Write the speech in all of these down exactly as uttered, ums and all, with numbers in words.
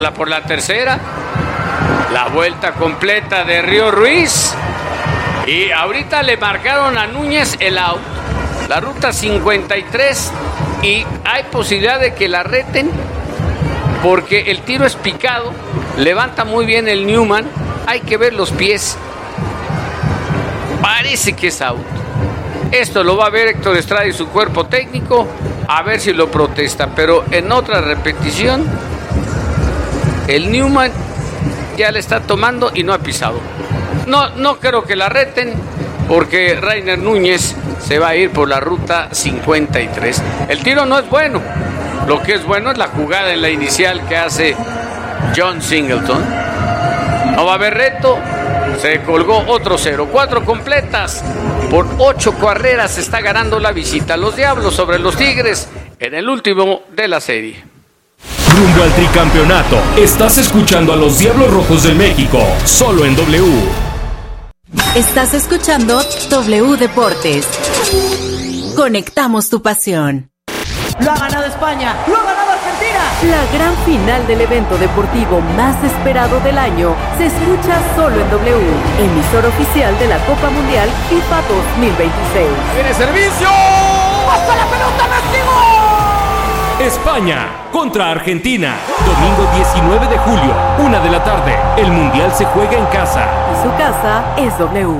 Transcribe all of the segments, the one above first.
por la tercera, la vuelta completa de Río Ruiz, y ahorita le marcaron a Núñez el out, la ruta cincuenta y tres, y hay posibilidad de que la reten porque el tiro es picado, levanta muy bien el Newman, hay que ver los pies, parece que es out. Esto lo va a ver Héctor Estrada y su cuerpo técnico, a ver si lo protesta, pero en otra repetición el Newman ya le está tomando y no ha pisado. No, no creo que la reten porque Rainer Núñez se va a ir por la ruta cincuenta y tres. El tiro no es bueno. Lo que es bueno es la jugada en la inicial que hace John Singleton. No va a haber reto. Se colgó otro cero. Cuatro completas por ocho carreras. Está ganando la visita. Los Diablos sobre los Tigres en el último de la serie. Rumbo al tricampeonato. Estás escuchando a los Diablos Rojos del México, solo en W. Estás escuchando W Deportes. Conectamos tu pasión. Lo ha ganado España, lo ha ganado Argentina. La gran final del evento deportivo más esperado del año se escucha solo en W, emisor oficial de la Copa Mundial FIFA dos mil veintiséis. ¡Viene servicio! ¡Hasta la pelota, Messi! España contra Argentina, domingo diecinueve de julio, una de la tarde. El Mundial se juega en casa. Y su casa es W.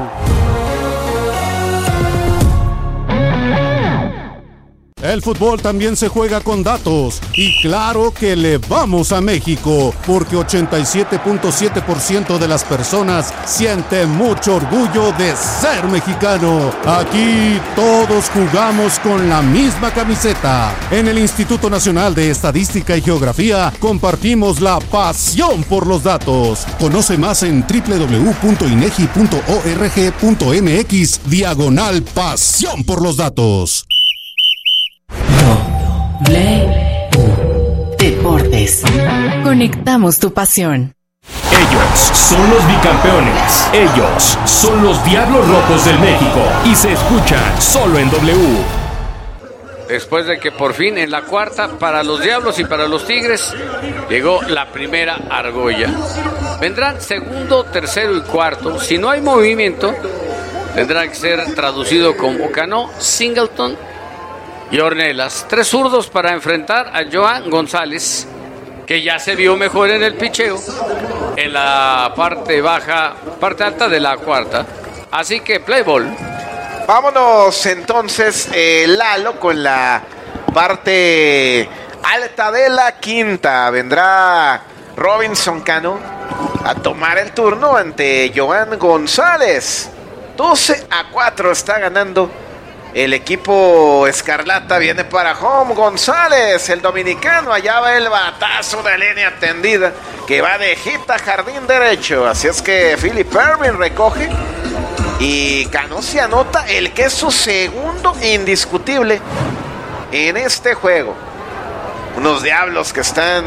El fútbol también se juega con datos y claro que le vamos a México porque ochenta y siete punto siete por ciento de las personas siente mucho orgullo de ser mexicano. Aquí todos jugamos con la misma camiseta. En el Instituto Nacional de Estadística y Geografía compartimos la pasión por los datos. Conoce más en doble u doble u doble u punto inegi punto org punto mx diagonal pasión por los datos. W Deportes. Conectamos tu pasión. Ellos son los bicampeones. Ellos son los Diablos Rojos del México. Y se escuchan solo en W. Después de que por fin en la cuarta, para los Diablos y para los Tigres, llegó la primera argolla. Vendrán segundo, tercero y cuarto. Si no hay movimiento, tendrá que ser traducido como Cano, Singleton y Ornelas. Tres zurdos para enfrentar a Joan González, que ya se vio mejor en el picheo, en la parte baja, parte alta de la cuarta. Así que play ball. Vámonos entonces, eh, Lalo, con la parte alta de la quinta. Vendrá Robinson Cano a tomar el turno ante Joan González. doce a cuatro está ganando el equipo Escarlata. Viene para home González, el dominicano. Allá va el batazo de línea tendida que va de hit a jardín derecho. Así es que Philip Ervin recoge y Cano se anota el que es su segundo indiscutible en este juego. Unos Diablos que están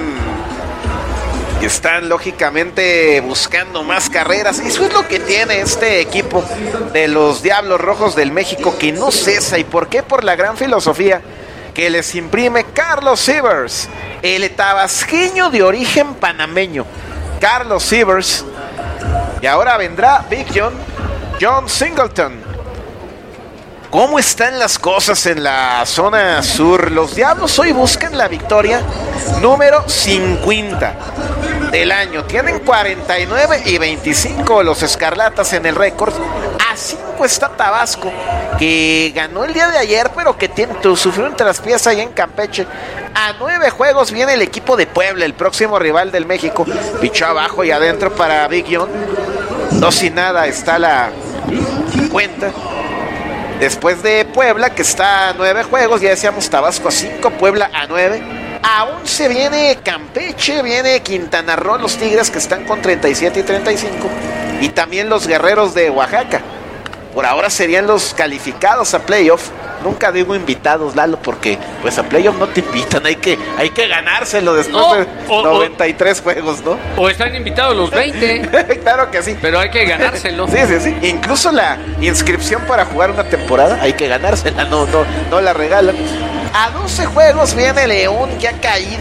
que están lógicamente buscando más carreras. Eso es lo que tiene este equipo de los Diablos Rojos del México, que no cesa. ¿Y por qué? Por la gran filosofía que les imprime Carlos Sivers, el tabasqueño de origen panameño. Carlos Sivers. Y ahora vendrá Big John, John Singleton. ¿Cómo están las cosas en la zona sur? Los Diablos hoy buscan la victoria número cincuenta del año. Tienen cuarenta y nueve y veinticinco los Escarlatas en el récord. A cinco está Tabasco, que ganó el día de ayer, pero que tiene, sufrió un traspiés allá en Campeche. A nueve juegos viene el equipo de Puebla, el próximo rival del México. Pichó abajo y adentro para Big John. Dos y nada está la cuenta. Después de Puebla, que está a nueve juegos, ya decíamos Tabasco a cinco, Puebla a nueve. A once viene Campeche, viene Quintana Roo, los Tigres que están con treinta y siete y treinta y cinco. Y también los Guerreros de Oaxaca. Por ahora serían los calificados a playoff. Nunca digo invitados, Lalo, porque pues a playoff no te invitan, hay que, hay que ganárselo después no, de o, noventa y tres o, juegos, ¿no? O están invitados los veinte. Claro que sí. Pero hay que ganárselo. Sí, sí, sí. Incluso la inscripción para jugar una temporada hay que ganársela, no, no, no la regalan. A doce juegos viene León, que ha caído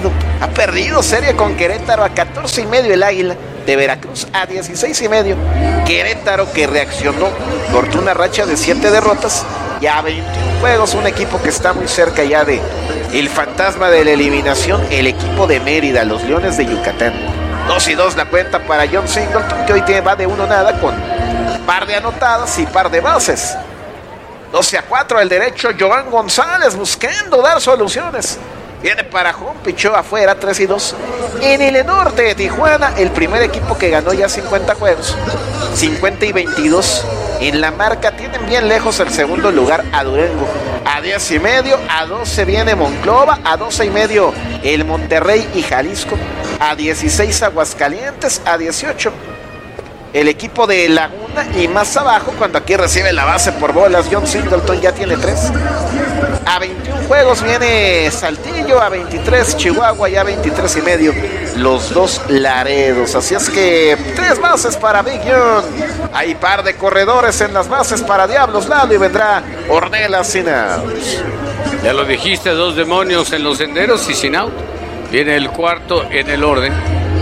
Ha perdido serie con Querétaro a catorce y medio el Águila de Veracruz a dieciséis y medio. Querétaro que reaccionó, cortó una racha de siete derrotas y a veintiún juegos, un equipo que está muy cerca ya de el fantasma de la eliminación, el equipo de Mérida, los Leones de Yucatán. Dos y dos la cuenta para John Singleton, que hoy tiene, va de uno nada con par de anotadas y par de bases. doce a cuatro el derecho Joan González buscando dar soluciones. Viene para home, pichó afuera, tres y dos. En el norte de Tijuana, el primer equipo que ganó ya cincuenta juegos. cincuenta y veintidós. En la marca tienen bien lejos el segundo lugar a Durango. A diez y medio, a doce viene Monclova, a doce y medio el Monterrey y Jalisco. A dieciséis Aguascalientes, a dieciocho el equipo de Laguna y más abajo, cuando aquí recibe la base por bolas, John Singleton ya tiene tres. A veintiún juegos viene Saltillo, a veintitrés Chihuahua y a veintitrés y medio los dos Laredos. Así es que tres bases para Big John. Hay par de corredores en las bases para Diablos Lalo y vendrá Ornelas sin outs. Ya lo dijiste, dos demonios en los senderos y sin out. Viene el cuarto en el orden.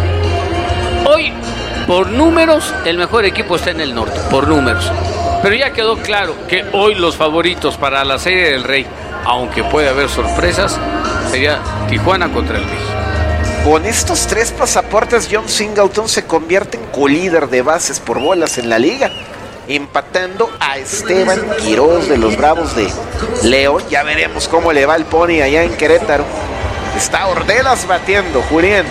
Hoy, por números, el mejor equipo está en el norte, por números. Pero ya quedó claro que hoy los favoritos para la Serie del Rey, aunque puede haber sorpresas, sería Tijuana contra el México. Con estos tres pasaportes, John Singleton se convierte en colíder de bases por bolas en la liga, empatando a Esteban Quiroz de los Bravos de León. Ya veremos cómo le va el Pony allá en Querétaro. Está Ornelas batiendo, Julián.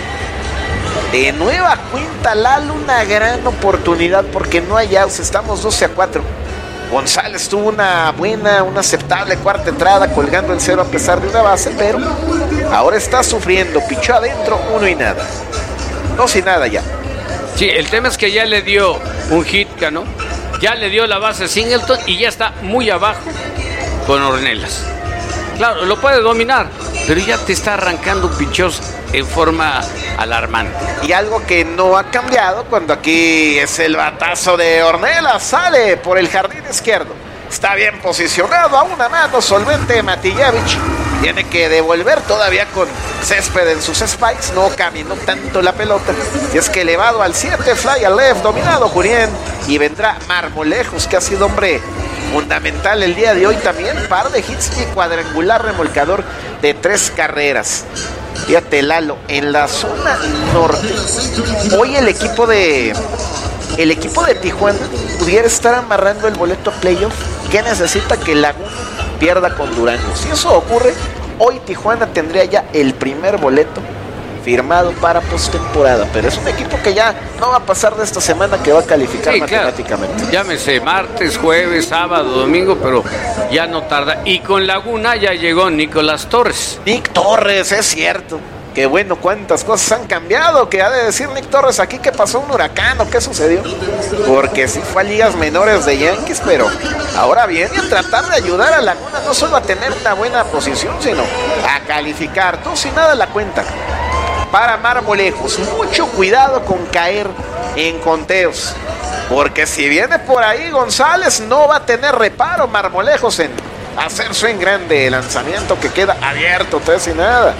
De nueva cuenta, Lalo, una gran oportunidad porque no hay outs, estamos doce a cuatro. González tuvo una buena, una aceptable cuarta entrada colgando el cero a pesar de una base, pero ahora está sufriendo, pichó adentro, uno y nada. Dos y nada ya. Sí, el tema es que ya le dio un hit, ¿no? Ya le dio la base Singleton y ya está muy abajo con Ornelas. Claro, lo puede dominar, pero ya te está arrancando pichos en forma alarmante. Y algo que no ha cambiado cuando aquí es el batazo de Ornelas, sale por el jardín izquierdo. Está bien posicionado, a una mano solvente Matijevich. Tiene que devolver todavía con césped en sus spikes, no caminó tanto la pelota. Y es que elevado al siete, fly al left, dominado Jurien. Y vendrá Marmolejos, que ha sido hombre fundamental el día de hoy también. Par de hits y cuadrangular remolcador de tres carreras. Fíjate, Lalo, en la zona norte, hoy el equipo de el equipo de Tijuana pudiera estar amarrando el boleto a playoff. ¿Qué necesita? Que Laguna pierda con Durango. Si eso ocurre, hoy Tijuana tendría ya el primer boleto firmado para postemporada, pero es un equipo que ya no va a pasar de esta semana, que va a calificar sí, matemáticamente. Claro. Llámese martes, jueves, sábado, domingo, pero ya no tarda. Y con Laguna ya llegó Nicolás Torres. Nick Torres, es cierto. Que bueno, cuántas cosas han cambiado, que ha de decir Nick Torres aquí que pasó un huracán o qué sucedió. Porque sí fue a ligas menores de Yankees, pero ahora viene a tratar de ayudar a Laguna no solo a tener una buena posición, sino a calificar. Dos y nada la cuenta para Marmolejos. Mucho cuidado con caer en conteos, porque si viene por ahí González, no va a tener reparo Marmolejos en hacer su en grande lanzamiento que queda abierto, tres y nada.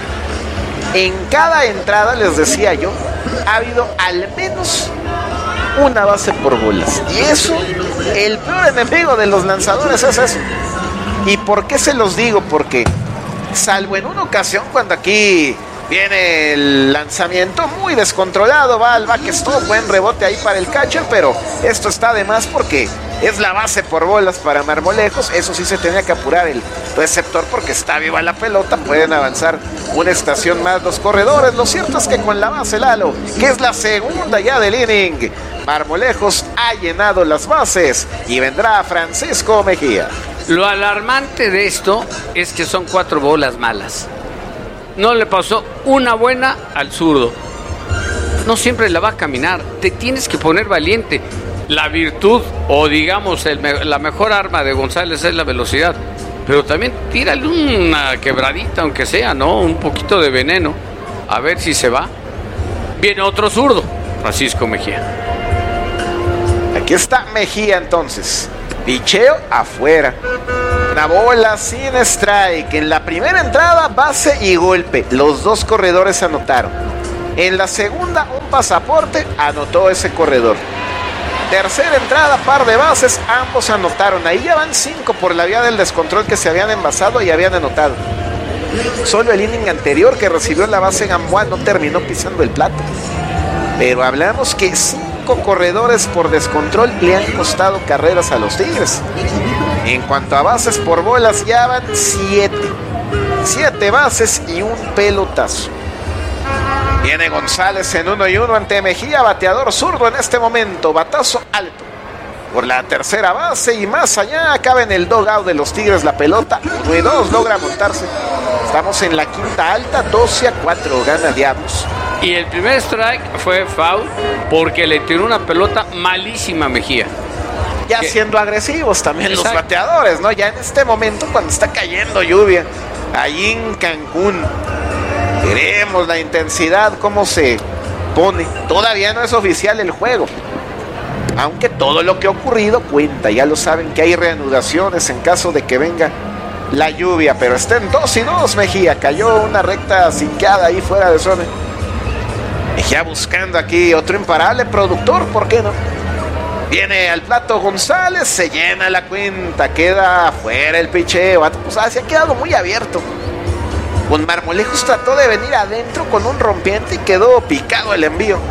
En cada entrada, les decía yo, ha habido al menos una base por bolas. Y eso, el peor enemigo de los lanzadores es eso. ¿Y por qué se los digo? Porque, salvo en una ocasión, cuando aquí viene el lanzamiento muy descontrolado, va al backstop, buen rebote ahí para el catcher, pero esto está de más porque es la base por bolas para Marmolejos. Eso sí, se tenía que apurar el receptor porque está viva la pelota, pueden avanzar una estación más los corredores. Lo cierto es que con la base, Lalo, que es la segunda ya del inning, Marmolejos ha llenado las bases y vendrá Francisco Mejía. Lo alarmante de esto es que son cuatro bolas malas. No le pasó una buena al zurdo. No siempre la va a caminar. Te tienes que poner valiente. La virtud, o digamos, el me- la mejor arma de González es la velocidad. Pero también tírale una quebradita, aunque sea, ¿no? Un poquito de veneno. A ver si se va. Viene otro zurdo, Francisco Mejía. Aquí está Mejía entonces. Picheo afuera. Una bola sin strike. En la primera entrada, base y golpe. Los dos corredores anotaron. En la segunda, un pasaporte, anotó ese corredor. Tercera entrada, par de bases, ambos anotaron. Ahí ya van cinco por la vía del descontrol que se habían envasado y habían anotado. Solo el inning anterior que recibió la base Gamboa no terminó pisando el plato. Pero hablamos que cinco corredores por descontrol le han costado carreras a los Tigres. En cuanto a bases por bolas, ya van siete. Siete bases y un pelotazo. Viene González en uno y uno ante Mejía, bateador zurdo en este momento, batazo alto por la tercera base y más allá. Acaba en el dugout de los Tigres la pelota, uno y dos, logra montarse. Estamos en la quinta alta, doce a cuatro, gana Diablos. Y el primer strike fue foul porque le tiró una pelota malísima a Mejía. Ya ¿Qué? Siendo agresivos también Exacto. Los bateadores, ¿no? Ya en este momento cuando está cayendo lluvia, ahí en Cancún. Veremos la intensidad, cómo se pone. Todavía no es oficial el juego. Aunque todo lo que ha ocurrido cuenta. Ya lo saben que hay reanudaciones en caso de que venga la lluvia. Pero está en dos y dos Mejía. Cayó una recta cinqueada ahí fuera de zona. Mejía buscando aquí otro imparable productor. ¿Por qué no? Viene al plato González. Se llena la cuenta. Queda fuera el picheo. Pues, ah, se ha quedado muy abierto. Con Marmolejos trató de venir adentro con un rompiente y quedó picado el envío.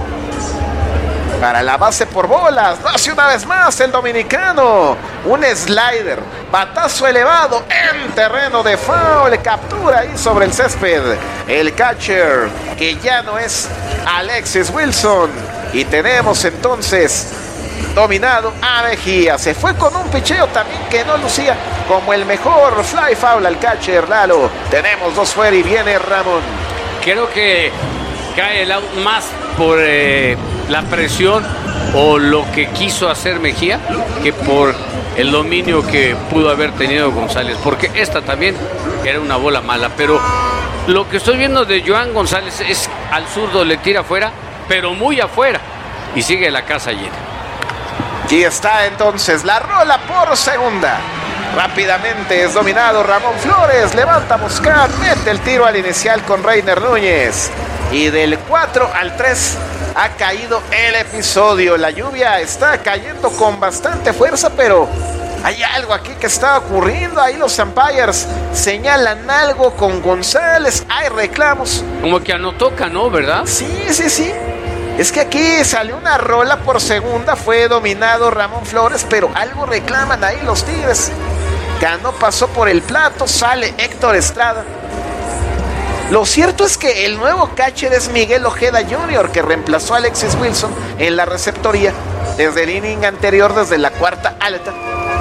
Para la base por bolas, lo hace una vez más el dominicano. Un slider, batazo elevado en terreno de foul, captura ahí sobre el césped. El catcher, que ya no es Alexis Wilson. Y tenemos entonces dominado a Mejía. Se fue con un picheo también que no lucía como el mejor fly foul al catcher Lalo. Tenemos dos fuera y viene Ramón. Creo que cae el out más por eh, la presión o lo que quiso hacer Mejía que por el dominio que pudo haber tenido González, porque esta también era una bola mala. Pero lo que estoy viendo de Joan González es al zurdo le tira afuera, pero muy afuera, y sigue la casa llena. Aquí está entonces la rola por segunda. Rápidamente es dominado Ramón Flores. Levanta Muscat, mete el tiro al inicial con Reiner Núñez. Y del cuatro al tres ha caído el episodio. La lluvia está cayendo con bastante fuerza, pero hay algo aquí que está ocurriendo. Ahí los umpires señalan algo con González. Hay reclamos. Como que anotó Cano, ¿verdad? Sí, sí, sí. Es que aquí salió una rola por segunda, fue dominado Ramón Flores, pero algo reclaman ahí los Tigres. Cano pasó por el plato, sale Héctor Estrada. Lo cierto es que el nuevo catcher es Miguel Ojeda junior, que reemplazó a Alexis Wilson en la receptoría desde el inning anterior, desde la cuarta alta.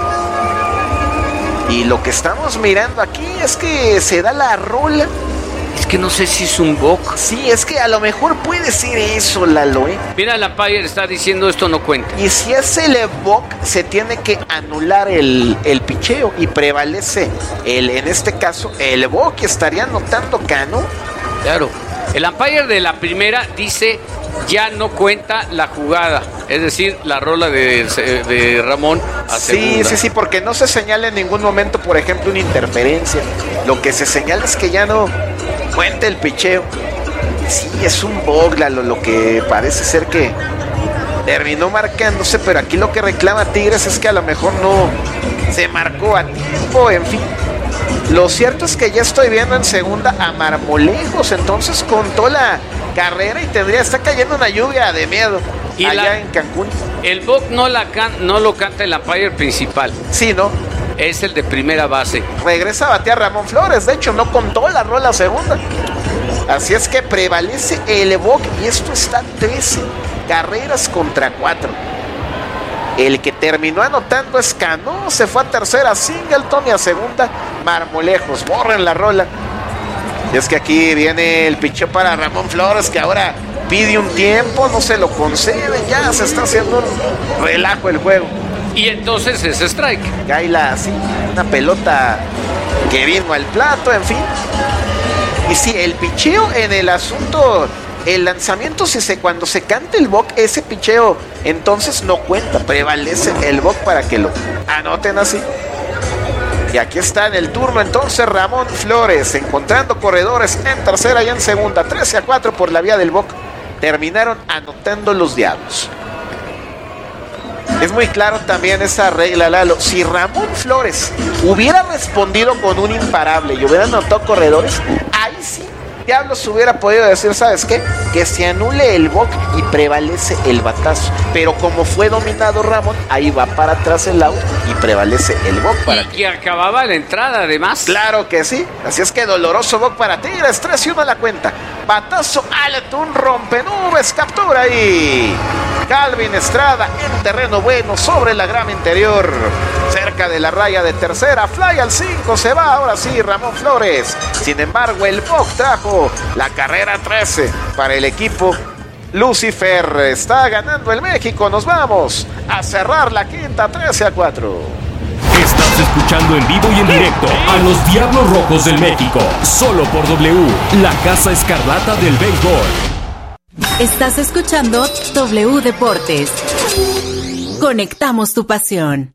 Y lo que estamos mirando aquí es que se da la rola. Es que no sé si es un boc. Sí, es que a lo mejor puede ser eso, Lalo, ¿eh? Mira, la umpire está diciendo esto no cuenta. Y si es el boc, se tiene que anular el, el picheo y prevalece, el, en este caso, el boc. Estaría anotando Cano. Claro. El umpire de la primera dice ya no cuenta la jugada. Es decir, la rola de, de Ramón a Sí, segunda. sí, sí, porque no se señala en ningún momento, por ejemplo, una interferencia. Lo que se señala es que ya no cuenta el picheo. Sí, es un bogla lo, lo que parece ser que terminó marcándose, pero aquí lo que reclama Tigres es que a lo mejor no se marcó a tiempo, en fin. Lo cierto es que ya estoy viendo en segunda a Marmolejos, entonces contó la carrera y tendría, está cayendo una lluvia de miedo y allá la, en Cancún. El boc no, la can, no lo canta el umpire principal. Sí, ¿no? Es el de primera base. Regresa a batear Ramón Flores, de hecho no contó la rola segunda. Así es que prevalece el boc y esto está trece carreras contra cuatro. El que terminó anotando es Cano, se fue a tercera Singleton y a segunda Marmolejos. Borren la rola. Y es que aquí viene el picheo para Ramón Flores, que ahora pide un tiempo, no se lo conceden, ya se está haciendo un relajo el juego. Y entonces es strike. Gaila, así, una pelota que vino al plato, en fin. Y sí, el picheo en el asunto el lanzamiento, si se, cuando se canta el boc, ese picheo, entonces no cuenta, prevalece el boc para que lo anoten así. Y aquí está en el turno entonces Ramón Flores, encontrando corredores en tercera y en segunda, trece a cuatro por la vía del boc. Terminaron anotando los Diablos. Es muy claro también esa regla, Lalo. Si Ramón Flores hubiera respondido con un imparable y hubiera anotado corredores, ahí sí Diablos hubiera podido decir, ¿sabes qué? Que se anule el boc y prevalece el batazo. Pero como fue dominado Ramón, ahí va para atrás el out y prevalece el boc para y que acababa la entrada además. Claro que sí. Así es que doloroso boc para Tigres, tres y uno a la cuenta. Batazo alto, un rompenubes, captura ahí Calvin Estrada en terreno bueno sobre la grama interior, cerca de la raya de tercera. Fly al cinco, se va ahora sí Ramón Flores. Sin embargo, el boc trajo la carrera trece para el equipo Lucifer. Está ganando el México. Nos vamos a cerrar la quinta, trece a cuatro. Estás escuchando en vivo y en directo a los Diablos Rojos del México, solo por W, la Casa Escarlata del Béisbol. Estás escuchando W Deportes. Conectamos tu pasión.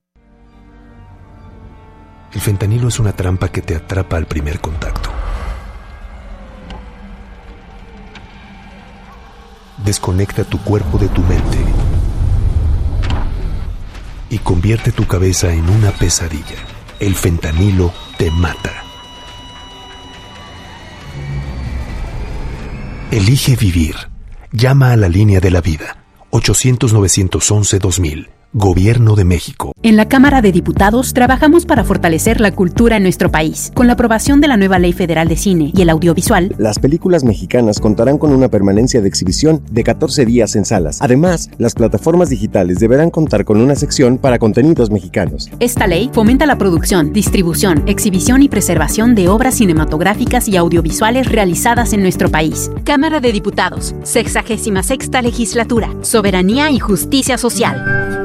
El fentanilo es una trampa que te atrapa al primer contacto. Desconecta tu cuerpo de tu mente y convierte tu cabeza en una pesadilla. El fentanilo te mata. Elige vivir. Llama a la línea de la vida. ochocientos, novecientos once, dos mil. Gobierno de México. En la Cámara de Diputados trabajamos para fortalecer la cultura en nuestro país. Con la aprobación de la nueva Ley Federal de Cine y el Audiovisual, las películas mexicanas contarán con una permanencia de exhibición de catorce días en salas. Además, las plataformas digitales deberán contar con una sección para contenidos mexicanos. Esta ley fomenta la producción, distribución, exhibición y preservación de obras cinematográficas y audiovisuales realizadas en nuestro país. Cámara de Diputados, sexagésima sexta legislatura, soberanía y justicia social.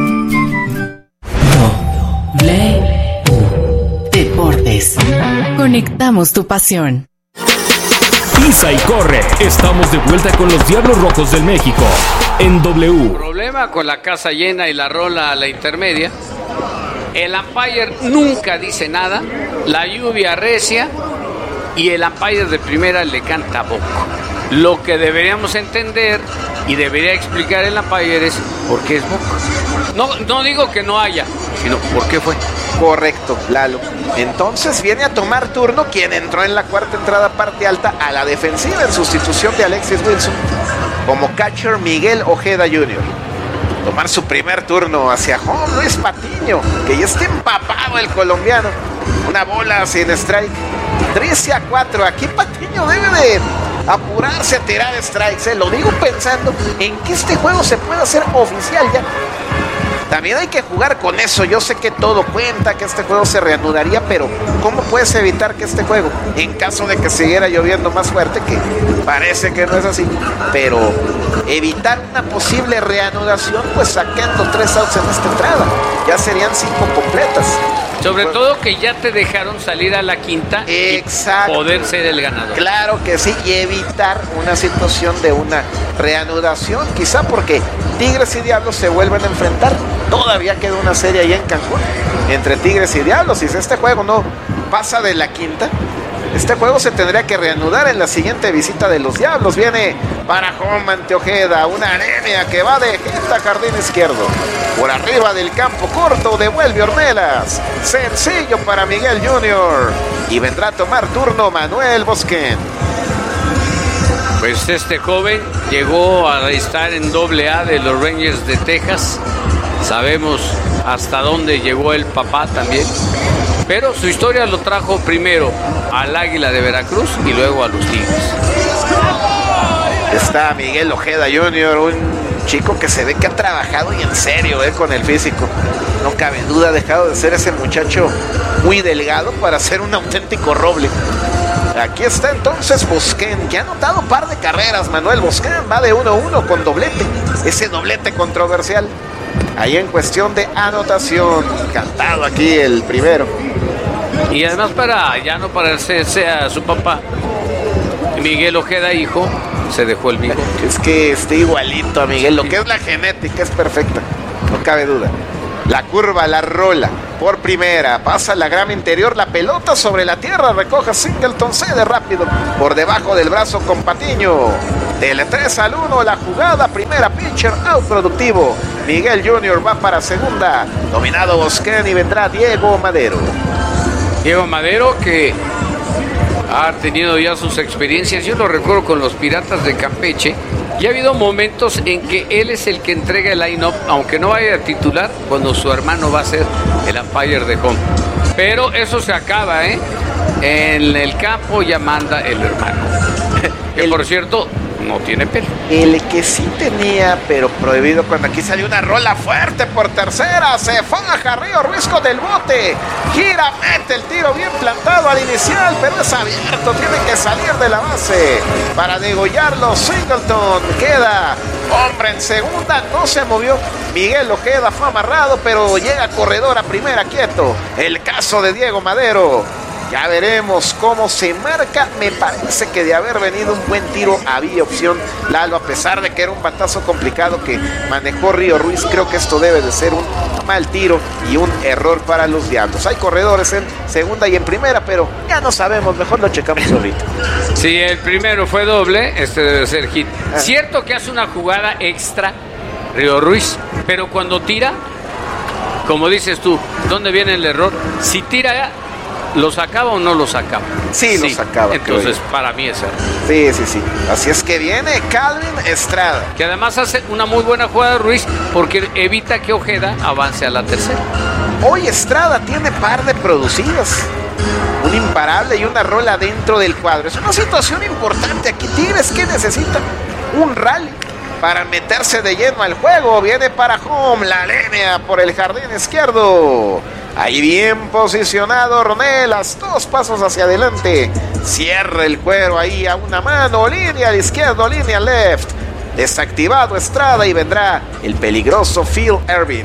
Deportes. Conectamos tu pasión. Pisa y corre. Estamos de vuelta con los Diablos Rojos del México en W. Problema con la casa llena y la rola a la intermedia. El umpire nunca dice nada. La lluvia recia y el umpire de primera le canta boc. Lo que deberíamos entender y debería explicar el umpire es por qué es boc. No, no digo que no haya, sino por qué fue. Correcto, Lalo. Entonces viene a tomar turno quien entró en la cuarta entrada parte alta a la defensiva en sustitución de Alexis Wilson, como catcher Miguel Ojeda junior Tomar su primer turno hacia home Luis Patiño, que ya está empapado el colombiano. Una bola sin strike. trece a cuatro. Aquí Patiño debe de apurarse a tirar strikes. ¿eh? Lo digo pensando en que este juego se pueda hacer oficial ya. También hay que jugar con eso. Yo sé que todo cuenta, que este juego se reanudaría, pero ¿cómo puedes evitar que este juego, en caso de que siguiera lloviendo más fuerte, que parece que no es así, pero evitar una posible reanudación, pues sacando tres outs en esta entrada? Ya serían cinco completas. Sobre bueno, todo que ya te dejaron salir a la quinta. Exacto. Y poder ser el ganador. Claro que sí, y evitar una situación de una reanudación, quizá porque Tigres y Diablos se vuelven a enfrentar. Todavía queda una serie ahí en Cancún entre Tigres y Diablos, y si este juego no pasa de la quinta, este juego se tendría que reanudar en la siguiente visita de los Diablos. Viene para home ante Ojeda, una anemia que va de quinta jardín izquierdo. Por arriba del campo corto, devuelve Ornelas. Sencillo para Miguel junior Y vendrá a tomar turno Manuel Bosquén. Pues este joven llegó a estar en doble A de los Rangers de Texas. Sabemos hasta dónde llegó el papá también. Pero su historia lo trajo primero al Águila de Veracruz y luego a los Tigres. Está Miguel Ojeda junior, un chico que se ve que ha trabajado y en serio eh, con el físico. No cabe duda, ha dejado de ser ese muchacho muy delgado para ser un auténtico roble. Aquí está entonces Bosquén, que ha anotado un par de carreras. Manuel Bosquén va de uno a uno con doblete. Ese doblete controversial. Ahí en cuestión de anotación. Cantado aquí el primero. Y además para ya no parecerse a su papá, Miguel Ojeda hijo, se dejó el bigote. Es que está igualito a Miguel. Lo que es la genética es perfecta, no cabe duda. La curva, la rola por primera, pasa la grama interior, la pelota sobre la tierra, recoge Singleton, cede rápido por debajo del brazo con Patiño. Del tres al uno, la jugada, primera pitcher, out productivo. Miguel junior va para segunda, dominado Bosquén y vendrá Diego Madero. Diego Madero que ha tenido ya sus experiencias, yo lo recuerdo con los Piratas de Campeche, y ha habido momentos en que él es el que entrega el line-up, aunque no vaya a titular, cuando su hermano va a ser el umpire de home. Pero eso se acaba, ¿eh? En el campo ya manda el hermano. Que el... por cierto, no tiene pelo. El que sí tenía, pero prohibido, cuando aquí salió una rola fuerte por tercera, se faja Río Ruiz con el bote, gira, mete el tiro bien plantado al inicial, pero es abierto, tiene que salir de la base para degollarlo. Singleton queda hombre en segunda, no se movió. Miguel Ojeda fue amarrado, pero llega corredor a primera, quieto. El caso de Diego Madero. Ya veremos cómo se marca. Me parece que de haber venido un buen tiro había opción, Lalo, a pesar de que era un batazo complicado que manejó Río Ruiz. Creo que esto debe de ser un mal tiro y un error para los Diablos. Hay corredores en segunda y en primera, pero ya no sabemos, mejor lo checamos ahorita. Sí, el primero fue doble, este debe ser hit. Ah. Cierto que hace una jugada extra Río Ruiz, pero cuando tira, como dices tú, ¿dónde viene el error? Si tira, ¿lo sacaba o no lo sacaba? Sí, sí, lo sacaba. Entonces, para mí es error. Sí, sí, sí. Así es que viene Calvin Estrada. Que además hace una muy buena jugada Ruiz porque evita que Ojeda avance a la tercera. Hoy Estrada tiene par de producidas. Un imparable y una rola dentro del cuadro. Es una situación importante aquí. Tigres que necesita un rally para meterse de lleno al juego. Viene para home, la línea por el jardín izquierdo. Ahí bien posicionado Ornelas, dos pasos hacia adelante. Cierra el cuero ahí a una mano, línea al izquierdo, línea left. Desactivado Estrada y vendrá el peligroso Phil Ervin.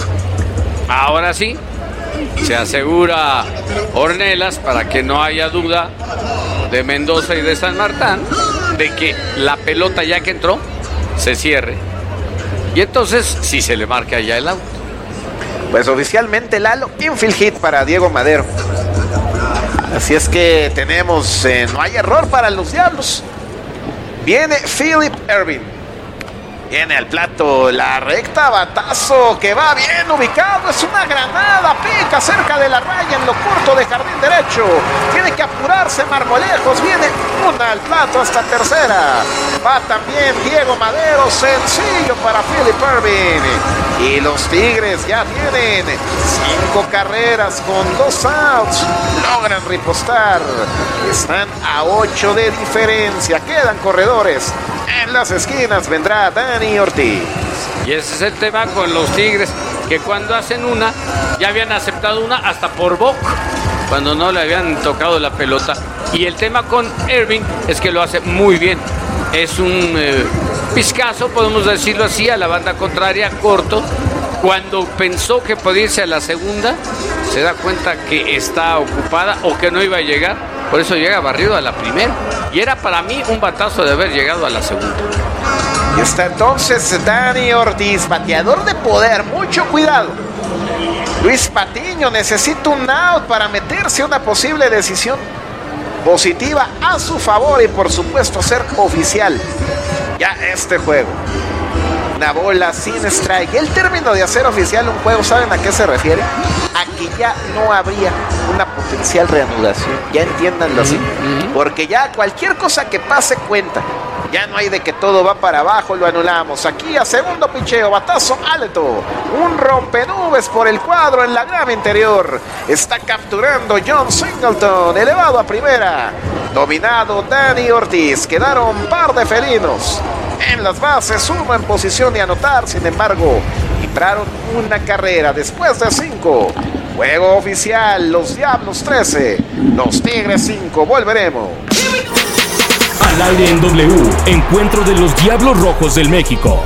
Ahora sí, se asegura Ornelas para que no haya duda de Mendoza y de San Martín de que la pelota ya que entró se cierre. Y entonces sí se le marca ya el out. Pues oficialmente, Lalo, infield hit para Diego Madero. Así es que tenemos, eh, no hay error para los Diablos. Viene Philip Ervin. Viene al plato, la recta, batazo que va bien ubicado, es una granada, pica cerca de la raya en lo corto de jardín derecho. Tiene que apurarse Marmolejos, viene una al plato hasta tercera. Va también Diego Madero, sencillo para Philip Ervin. Y los Tigres ya tienen cinco carreras con dos outs. Logran ripostar. Están a ocho de diferencia. Quedan corredores. En las esquinas vendrá Dani Ortiz. Y ese es el tema con los Tigres, que cuando hacen una, ya habían aceptado una hasta por boca, cuando no le habían tocado la pelota. Y el tema con Ervin es que lo hace muy bien. Es un eh, pizcazo, podemos decirlo así, a la banda contraria, corto. Cuando pensó que podía irse a la segunda, se da cuenta que está ocupada o que no iba a llegar. Por eso llega barrido a la primera. Y era para mí un batazo de haber llegado a la segunda. Y está entonces Dani Ortiz, bateador de poder. Mucho cuidado. Luis Patiño necesita un out para meterse a una posible decisión positiva a su favor y por supuesto ser oficial ya este juego. Una bola sin strike. El término de hacer oficial un juego, ¿saben a qué se refiere? A que ya no habría una potencial reanudación. Ya entiéndanlo así. Porque ya cualquier cosa que pase cuenta. Ya no hay de que todo va para abajo, lo anulamos. Aquí a segundo picheo, batazo alto. Un rompenubes por el cuadro en la grama interior. Está capturando John Singleton, elevado a primera. Dominado Dani Ortiz. Quedaron un par de felinos en las bases, uno en posición de anotar. Sin embargo, libraron una carrera después de cinco. Juego oficial, los Diablos trece, los Tigres cinco. Volveremos. Al aire en W, encuentro de los Diablos Rojos del México.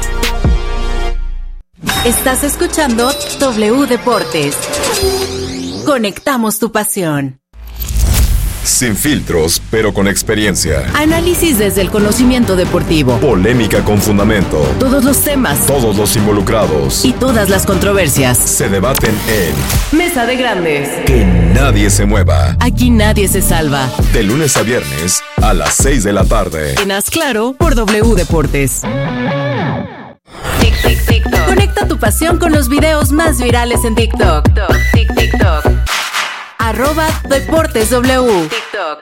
Estás escuchando W Deportes. Conectamos tu pasión. Sin filtros, pero con experiencia. Análisis desde el conocimiento deportivo. Polémica con fundamento. Todos los temas. Todos los involucrados. Y todas las controversias. Se debaten en Mesa de Grandes. Que nadie se mueva. Aquí nadie se salva. De lunes a viernes a las seis de la tarde. En Haz Claro por W Deportes. Tic, tic, TikTok. Conecta tu pasión con los videos más virales en TikTok. Tic, TikTok. Arroba Deportes W. TikTok.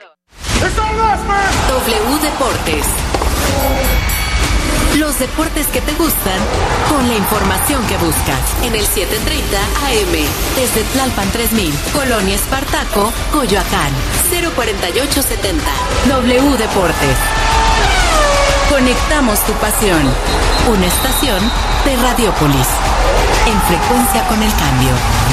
W Deportes. Los deportes que te gustan con la información que buscas. En el siete treinta A M. Desde Tlalpan tres mil. Colonia Espartaco, Coyoacán. cero cuarenta y ocho setenta. W Deportes. Conectamos tu pasión. Una estación de Radiopolis. En frecuencia con el cambio.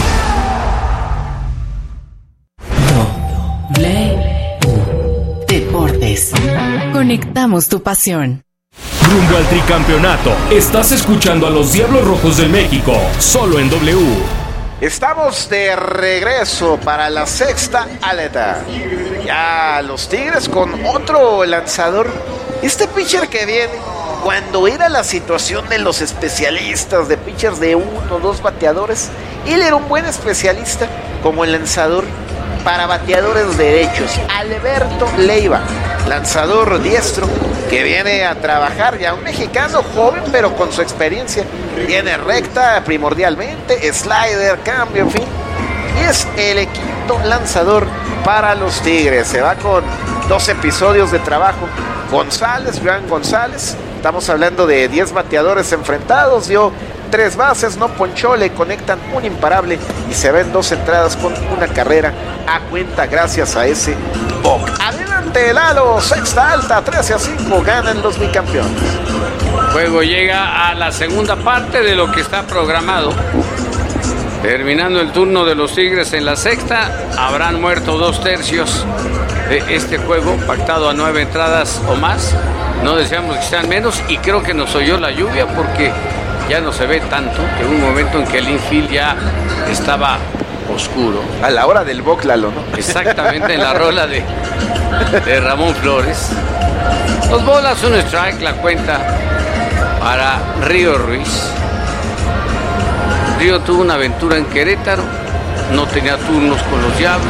W Deportes. Conectamos tu pasión. Rumbo al tricampeonato. Estás escuchando a los Diablos Rojos del México. Solo en W. Estamos de regreso para la sexta aleta. Ya los Tigres con otro lanzador. Este pitcher que viene, cuando era la situación de los especialistas, de pitchers de uno o dos bateadores, él era un buen especialista como el lanzador para bateadores derechos. Alberto Leiva, lanzador diestro, que viene a trabajar, ya un mexicano joven, pero con su experiencia. Viene recta primordialmente, slider, cambio, en fin. Y es el quinto lanzador para los Tigres. Se va con dos episodios de trabajo. González, Joan González, estamos hablando de diez bateadores enfrentados, dio tres bases, no ponchó, le conectan un imparable y se ven dos entradas con una carrera a cuenta gracias a ese boc. Adelante Lalo, sexta alta, trece a cinco, ganan los bicampeones. El juego llega a la segunda parte de lo que está programado. Terminando el turno de los Tigres en la sexta, habrán muerto dos tercios de este juego, pactado a nueve entradas o más. No deseamos que sean menos y creo que nos oyó la lluvia porque ya no se ve tanto, que hubo un momento en que el infield ya estaba oscuro. A la hora del boc, Lalo, ¿no? Exactamente, en la rola de, de Ramón Flores. Dos bolas, un strike, la cuenta para Río Ruiz. Río tuvo una aventura en Querétaro, no tenía turnos con los Diablos,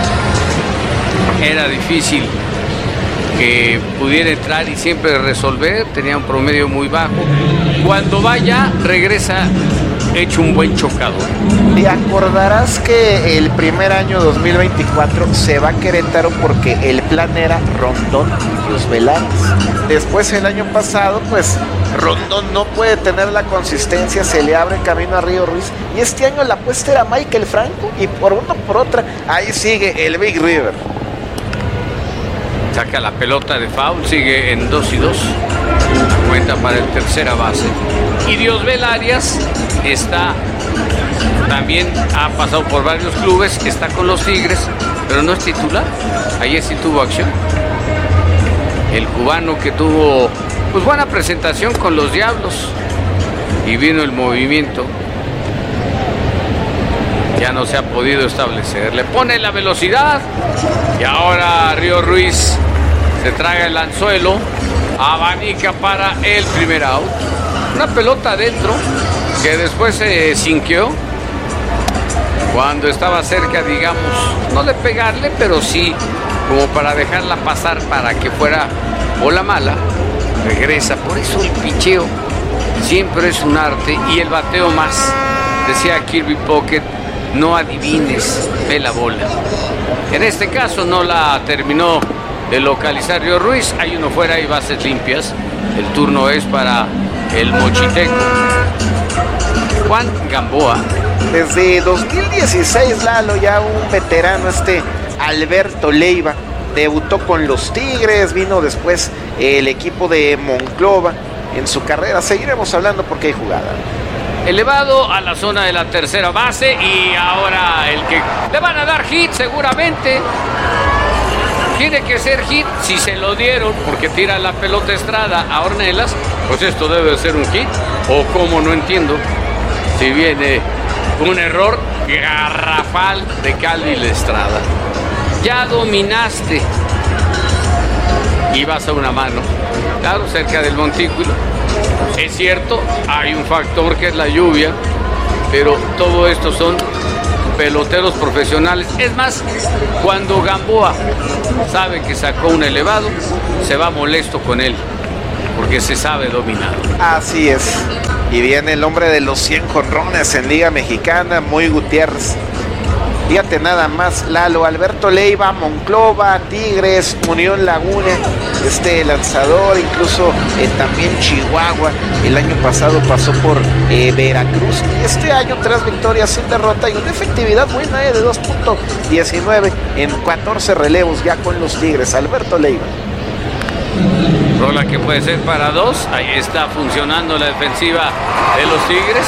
era difícil que pudiera entrar y siempre resolver, tenía un promedio muy bajo. Cuando vaya, regresa hecho un buen chocador. Te acordarás que el primer año dos mil veinticuatro se va a Querétaro porque el plan era Rondón y Dios Velázquez. Después el año pasado, pues Rondón no puede tener la consistencia, se le abre camino a Río Ruiz. Y este año la apuesta era Michael Franco y por uno por otra, ahí sigue el Big River. Saca la pelota de foul, sigue en dos y dos. Cuenta para el tercera base. Y Diosbel Arias está, también ha pasado por varios clubes, está con los Tigres, pero no es titular. Ayer sí tuvo acción. El cubano que tuvo pues buena presentación con los Diablos y vino el movimiento. Ya no se ha podido establecer. Le pone la velocidad y ahora Río Ruiz se traga el anzuelo, abanica para el primer out. Una pelota adentro que después se sinqueó cuando estaba cerca, digamos, no de pegarle, pero sí como para dejarla pasar para que fuera bola mala. Regresa, por eso el picheo siempre es un arte y el bateo más. Decía Kirby Pocket, no adivines, ve la bola. En este caso no la terminó de localizar Río Ruiz, hay uno fuera y bases limpias. El turno es para el mochiteco Juan Gamboa. Desde dos mil dieciséis, Lalo, ya un veterano, este Alberto Leiva, debutó con los Tigres, vino después el equipo de Monclova en su carrera. Seguiremos hablando porque hay jugada. Elevado a la zona de la tercera base y ahora el que le van a dar hit seguramente. Tiene que ser hit, si se lo dieron porque tira la pelota Estrada a Ornelas, pues esto debe ser un hit, o como no entiendo, si viene un error garrafal de Calvin Estrada. ya dominaste y vas a una mano, claro, cerca del montículo. Es cierto, hay un factor que es la lluvia, pero todo esto son peloteros profesionales. Es más, cuando Gamboa sabe que sacó un elevado, se va molesto con él, porque se sabe dominar. Así es. Y viene el hombre de los cien jonrones en Liga Mexicana, Muy Gutiérrez. Fíjate nada más, Lalo, Alberto Leiva, Monclova, Tigres, Unión Laguna, este lanzador, incluso eh, también Chihuahua, el año pasado pasó por eh, Veracruz. Este año tres victorias sin derrota y una efectividad buena eh, de dos punto diecinueve en catorce relevos ya con los Tigres. Alberto Leiva. Rola que puede ser para dos. Ahí está funcionando la defensiva de los Tigres.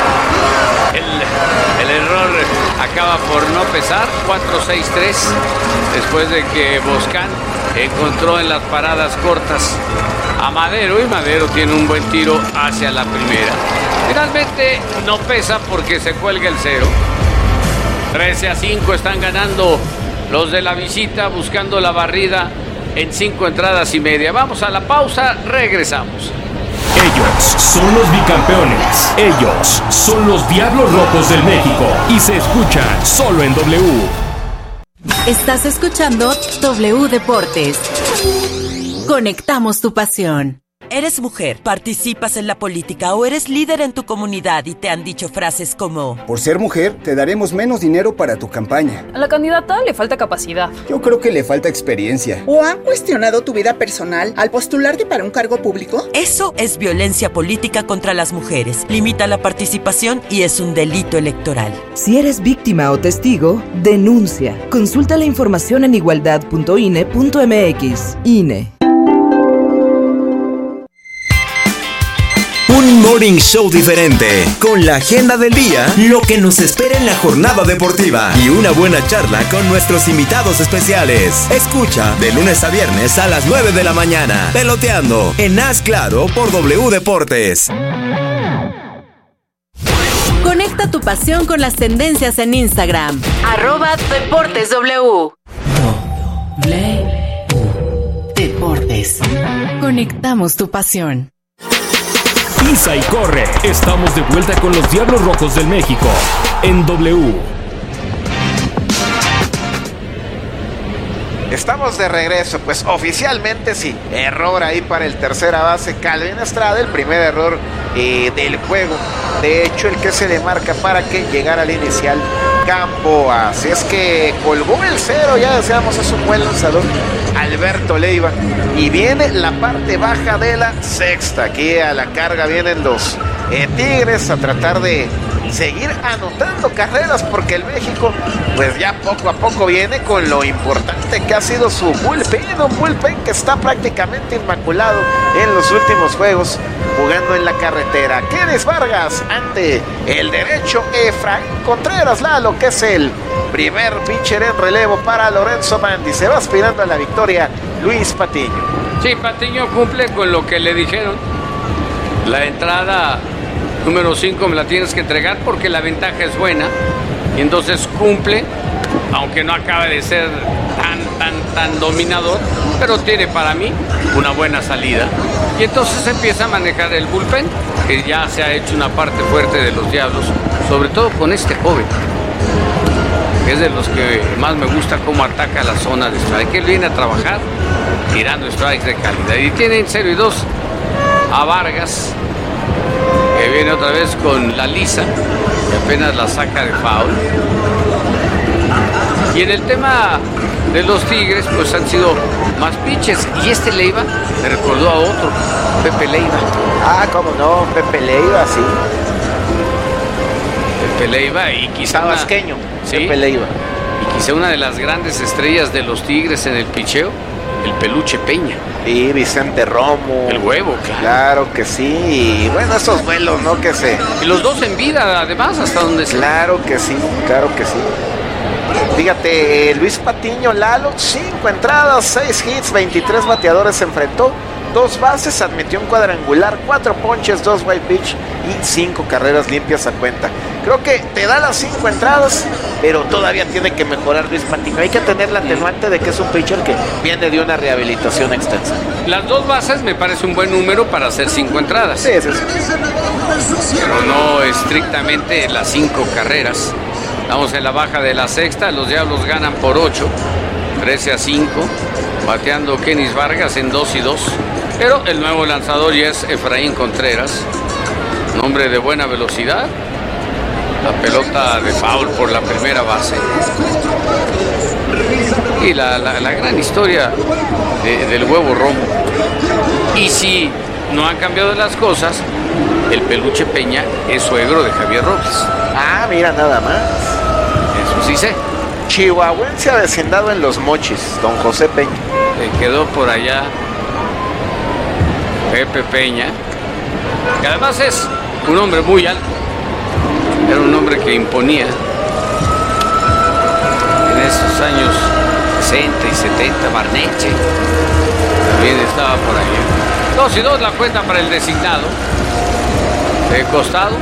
El, el error acaba por no pesar. cuatro seis tres. Después de que Boscán encontró en las paradas cortas a Madero. Y Madero tiene un buen tiro hacia la primera. Finalmente no pesa porque se cuelga el cero. trece a cinco están ganando los de la visita, buscando la barrida en cinco entradas y media. Vamos a la pausa, regresamos. Ellos son los bicampeones. Ellos son los Diablos Rojos del México. Y se escuchan solo en W. Estás escuchando W Deportes. Conectamos tu pasión. ¿Eres mujer, participas en la política o eres líder en tu comunidad y te han dicho frases como: por ser mujer, te daremos menos dinero para tu campaña? A la candidata le falta capacidad. Yo creo que le falta experiencia. ¿O han cuestionado tu vida personal al postularte para un cargo público? Eso es violencia política contra las mujeres. Limita la participación y es un delito electoral. Si eres víctima o testigo, denuncia. Consulta la información en igualdad punto I N E punto M X. I N E. Un morning show diferente, con la agenda del día, lo que nos espera en la jornada deportiva y una buena charla con nuestros invitados especiales. Escucha de lunes a viernes a las nueve de la mañana, Peloteando, en Haz Claro por W Deportes. Conecta tu pasión con las tendencias en Instagram. Arroba Deportes W. W Deportes. Conectamos tu pasión. Pisa y corre. Estamos de vuelta con los Diablos Rojos del México en W. Estamos de regreso, pues oficialmente sí, error ahí para el tercera base Calvin Estrada, el primer error eh, del juego. De hecho, el que se le marca para que llegara al inicial Gamboa. Así es que colgó el cero, ya decíamos, es un buen lanzador Alberto Leiva. Y viene la parte baja de la sexta. Aquí a la carga vienen los eh, Tigres a tratar de seguir anotando carreras, porque el México pues ya poco a poco viene con lo importante que ha sido su bullpen, un bullpen que está prácticamente inmaculado en los últimos juegos, jugando en la carretera. Kenis Vargas ante el derecho Efraín Contreras, Lalo, que es el primer pitcher en relevo para Lorenzo Mandi. Se va aspirando a la victoria Luis Patiño. Sí, Patiño cumple con lo que le dijeron. La entrada número cinco me la tienes que entregar porque la ventaja es buena, y entonces cumple, aunque no acaba de ser tan, tan, tan dominador, pero tiene para mí una buena salida. Y entonces empieza a manejar el bullpen, que ya se ha hecho una parte fuerte de los Diablos, sobre todo con este joven, que es de los que más me gusta cómo ataca la zona de strike, que él viene a trabajar tirando strikes de calidad. Y tiene en cero y dos a Vargas, que viene otra vez con la lisa, que apenas la saca de foul. Y en el tema de los Tigres, pues han sido más pitches. Y este Leiva me recordó a otro, Pepe Leiva. Ah, cómo no, Pepe Leiva, sí. Pepe Leiva y quizá tabasqueño, ¿sí? Pepe Leiva. Y quizá una de las grandes estrellas de los Tigres en el picheo, el Peluche Peña. Y Vicente Romo. El huevo, claro. Claro que sí. Y bueno, esos vuelos, ¿no? Que se... Y los dos en vida, además, hasta donde se... Claro que sí, claro que sí. Fíjate, eh, Luis Patiño, Lalo, cinco entradas, seis hits, veintitrés bateadores se enfrentó, dos bases, admitió un cuadrangular, cuatro ponches, dos white pitch y cinco carreras limpias a cuenta. Creo que te da las cinco entradas pero todavía tiene que mejorar Luis Patiño. Hay que tener la atenuante de que es un pitcher que viene de una rehabilitación extensa. Las dos bases me parece un buen número para hacer cinco entradas. Sí, sí, sí. Pero no estrictamente las cinco carreras. Estamos en la baja de la sexta, los Diablos ganan por ocho, trece a cinco, bateando Kenis Vargas en dos y dos. Pero el nuevo lanzador ya es Efraín Contreras, un hombre de buena velocidad. La pelota de foul por la primera base. Y la, la, la gran historia de, del huevo romo. Y si no han cambiado las cosas, el Peluche Peña es suegro de Javier Robles. Ah, mira nada más. Eso sí sé. Chihuahuense avecindado en Los Mochis, don José Peña. Le quedó por allá Pepe Peña, que además es un hombre muy alto. Era un hombre que imponía en esos años sesenta y setenta. Barneche también estaba por ahí. Dos y dos la cuenta para el designado. De costado.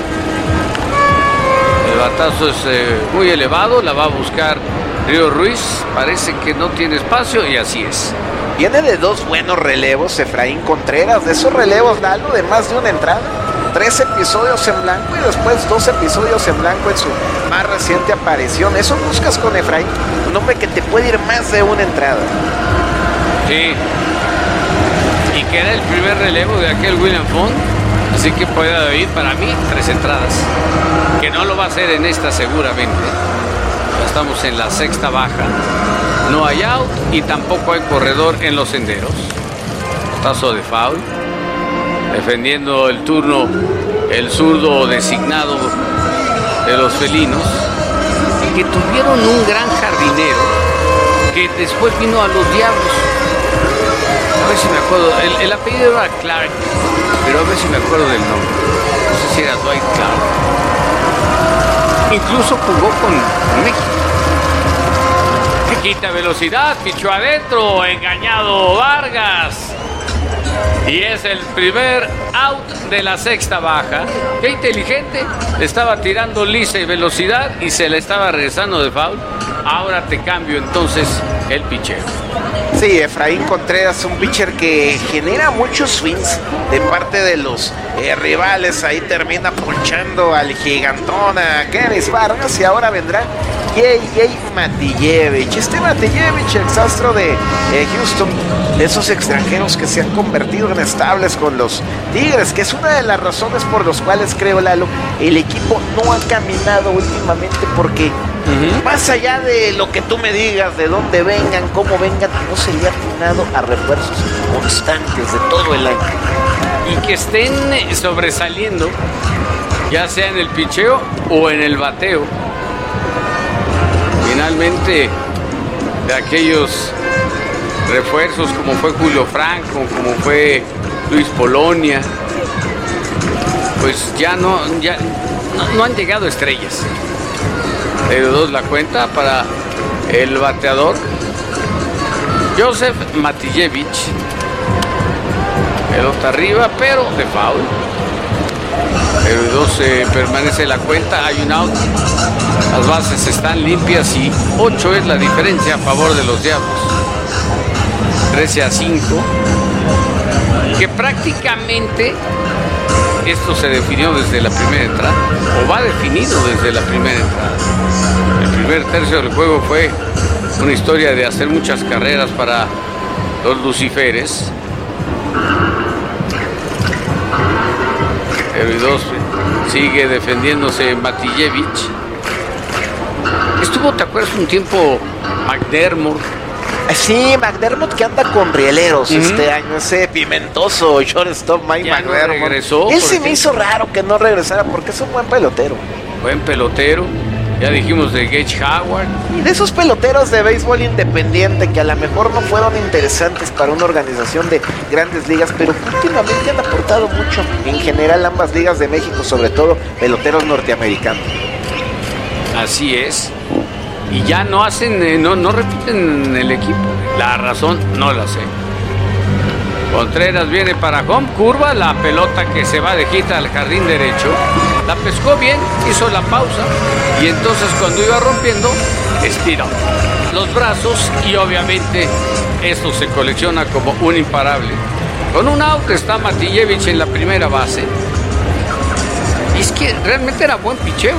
El batazo es eh, muy elevado. La va a buscar Río Ruiz. Parece que no tiene espacio y así es. Viene de dos buenos relevos Efraín Contreras. De esos relevos, Lalo, de más de una entrada. Tres episodios en blanco y después dos episodios en blanco en su más reciente aparición. Eso buscas con Efraín, un hombre que te puede ir más de una entrada. Sí. Y que era el primer relevo de aquel William Font. Así que puede ir para mí tres entradas. Que no lo va a hacer en esta seguramente. Ya estamos en la sexta baja. No hay out y tampoco hay corredor en los senderos. Tazo de foul. Defendiendo el turno el zurdo designado de los felinos, que tuvieron un gran jardinero que después vino a los Diablos. A ver si me acuerdo, el, el apellido era Clark, pero a ver si me acuerdo del nombre. No sé si era Dwight Clark. Incluso jugó con México. Quita velocidad, pichó adentro, engañado Vargas. Y es el primer out de la sexta baja. Qué inteligente. Le estaba tirando lisa y velocidad y se le estaba regresando de foul. Ahora te cambio entonces el pitcher. Sí, Efraín Contreras, un pitcher que genera muchos swings de parte de los eh, rivales. Ahí termina ponchando al gigantón a Kenis Vargas y ahora vendrá J J Matijevich. Este Matijevich, exastro de eh, Houston, de esos extranjeros que se han convertido en estables con los Tigres, que es una de las razones por las cuales, creo, Lalo, el equipo no ha caminado últimamente, porque uh-huh. más allá de lo que tú me digas, de dónde vengan, cómo vengan, no se le ha atinado a refuerzos constantes de todo el año. Y que estén sobresaliendo, ya sea en el picheo o en el bateo. Finalmente, de aquellos refuerzos como fue Julio Franco, como fue Luis Polonia, pues ya no, ya no, no han llegado estrellas. De dos la cuenta para el bateador Joseph Matijevich. Pelota arriba, pero de foul. Pero dos eh, permanece la cuenta, hay un out. Las bases están limpias y ocho es la diferencia a favor de los Diablos. trece a cinco. Que prácticamente esto se definió desde la primera entrada, o va definido desde la primera entrada. El primer tercio del juego fue una historia de hacer muchas carreras para los Luciferes. Pero y dos sigue defendiéndose Matijevich. Estuvo, ¿te acuerdas un tiempo McDermott? Sí, McDermott, que anda con rieleros uh-huh. este año, ese pimentoso shortstop Mike ya McDermott. No regresó. Él se me hizo raro que no regresara porque es un buen pelotero. Buen pelotero. Ya dijimos de Gage Howard. Y de esos peloteros de béisbol independiente que a lo mejor no fueron interesantes para una organización de grandes ligas, pero últimamente han aportado mucho. En general, ambas ligas de México, sobre todo peloteros norteamericanos. Así es. Y ya no hacen, no, no repiten el equipo. La razón no la sé. Contreras viene para home, curva, la pelota que se va de hit al jardín derecho. La pescó bien, hizo la pausa y entonces cuando iba rompiendo, estiró los brazos y obviamente esto se colecciona como un imparable. Con un out está Matijevich en la primera base. Y es que realmente era buen picheo.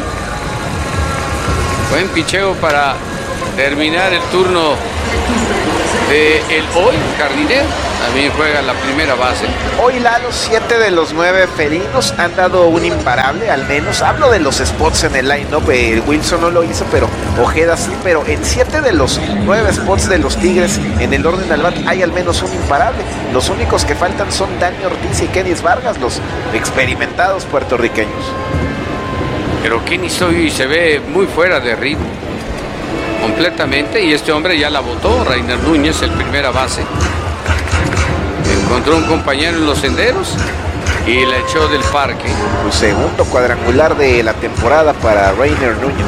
Buen picheo para terminar el turno de el hoy jardinero. También juega la primera base. Hoy Lalo, siete de los nueve felinos han dado un imparable, al menos. Hablo de los spots en el line-up. El Wilson no lo hizo, pero Ojeda sí. Pero en siete de los nueve spots de los Tigres en el orden al bat hay al menos un imparable. Los únicos que faltan son Dani Ortiz y Kenny Vargas, los experimentados puertorriqueños. Pero Kenny hoy se ve muy fuera de ritmo. Completamente. Y este hombre ya la botó. Rainer Núñez, el primera base. Encontró un compañero en los senderos y la echó del parque. Su segundo cuadrangular de la temporada para Rainer Núñez.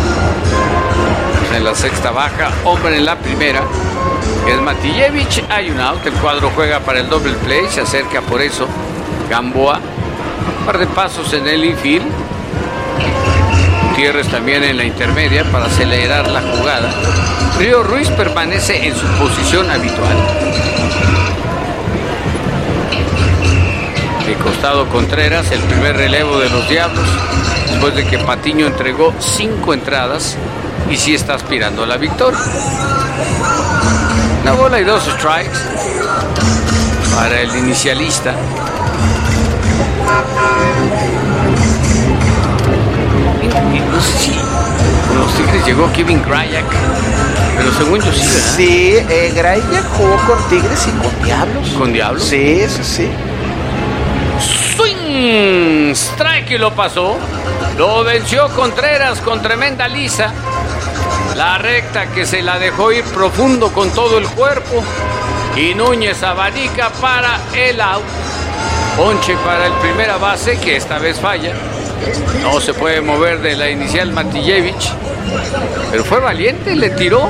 En la sexta baja, hombre en la primera, es Matijevich. Hay un out, el cuadro juega para el double play, se acerca por eso Gamboa. Un par de pasos en el infield. Gutiérrez también en la intermedia para acelerar la jugada. Río Ruiz permanece en su posición habitual. De costado Contreras, el primer relevo de los Diablos, después de que Patiño entregó cinco entradas y sí está aspirando a la victoria. Una bola y dos strikes para el inicialista. Y no sé si con los Tigres llegó Kevin Grayak, pero según yo sí, ¿verdad? Sí, eh, Grayak jugó con Tigres y con Diablos. ¿Con Diablos? Sí, sí, sí. Swing, strike y lo pasó. Lo venció Contreras con tremenda lisa. La recta que se la dejó ir profundo con todo el cuerpo. Y Núñez abanica para el out. Ponche para el primera base, que esta vez falla. No se puede mover de la inicial Matijevich. Pero fue valiente, le tiró.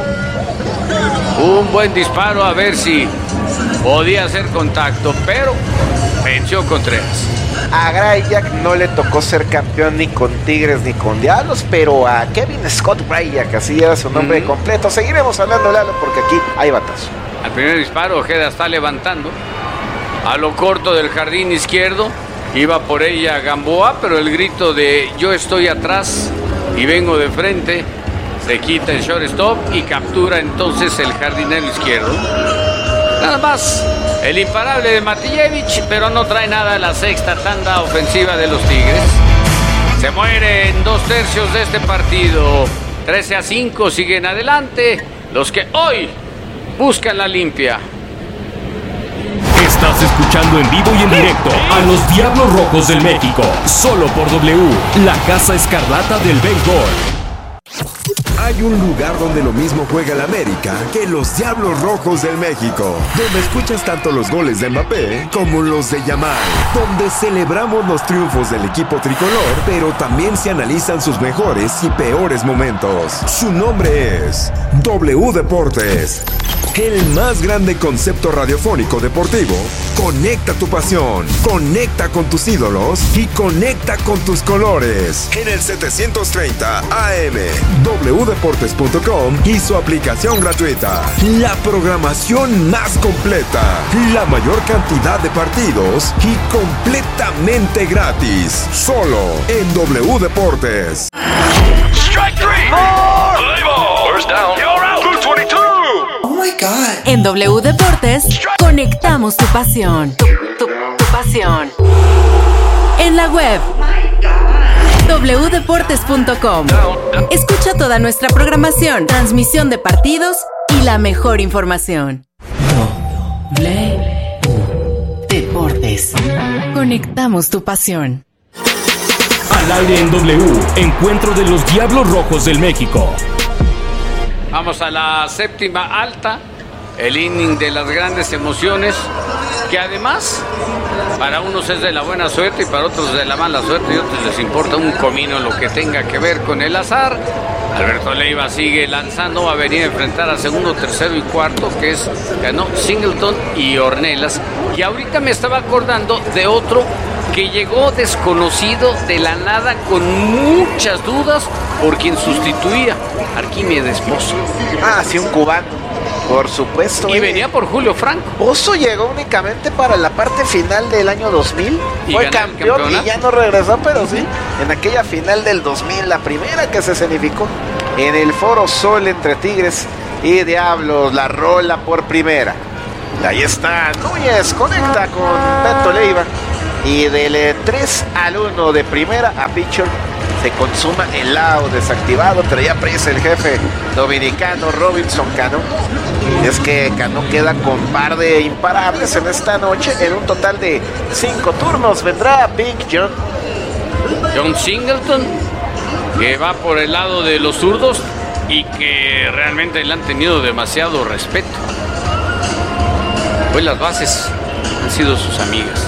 Un buen disparo a ver si podía hacer contacto, pero venció Contreras. A Grayak no le tocó ser campeón ni con Tigres ni con Diablos, pero a Kevin Scott Grayak, así era su nombre mm-hmm. completo. Seguiremos hablando, Lalo, porque aquí hay batazo. Al primer disparo, Ojeda está levantando a lo corto del jardín izquierdo. Iba por ella Gamboa, pero el grito de yo estoy atrás y vengo de frente se quita el shortstop y captura entonces el jardinero izquierdo. Nada más el imparable de Matijevich, pero no trae nada a la sexta tanda ofensiva de los Tigres. Se muere en dos tercios de este partido. trece a cinco, siguen adelante los que hoy buscan la limpia. Estás escuchando en vivo y en directo a los Diablos Rojos del México, solo por W, la Casa Escarlata del Béisbol. Hay un lugar donde lo mismo juega el América que los Diablos Rojos del México, donde escuchas tanto los goles de Mbappé como los de Yamal, donde celebramos los triunfos del equipo tricolor, pero también se analizan sus mejores y peores momentos. Su nombre es W Deportes, el más grande concepto radiofónico deportivo. Conecta tu pasión, conecta con tus ídolos y conecta con tus colores. En el setecientos treinta A M, w deportes punto com y su aplicación gratuita. La programación más completa, la mayor cantidad de partidos y completamente gratis. Solo en W Deportes. Strike three. Four. Play ball. First down. You're out. two twenty-two. Oh my God. En W Deportes, conectamos tu pasión. Tu, tu, tu pasión. En la web. w deportes punto com. Escucha toda nuestra programación, transmisión de partidos y la mejor información. W Deportes. Conectamos tu pasión. Al aire en W, encuentro de los Diablos Rojos del México. Vamos a la séptima alta, el inning de las grandes emociones, que además para unos es de la buena suerte y para otros de la mala suerte, y otros les importa un comino lo que tenga que ver con el azar. Alberto Leiva sigue lanzando, va a venir a enfrentar a segundo, tercero y cuarto, que es ganó Singleton y Ornelas. Y ahorita me estaba acordando de otro que llegó desconocido de la nada con muchas dudas por quien sustituía Arquímedes Pozo. Ah, sí, un cubano, por supuesto. Y eh. venía por Julio Franco. Pozo llegó únicamente para la parte final del año dos mil. Fue campeón y ya no regresó, pero sí, en aquella final del dos mil, la primera que se escenificó en el Foro Sol entre Tigres y Diablos, la rola por primera. Ahí está, Núñez conecta con Beto Leiva y del tres al uno de primera a pitcher se consuma el lado desactivado. Traía prisa el jefe dominicano Robinson Cano. Es que Cano queda con par de imparables en esta noche. En un total de cinco turnos vendrá Big John. John Singleton, que va por el lado de los zurdos y que realmente le han tenido demasiado respeto. Pues las bases han sido sus amigas.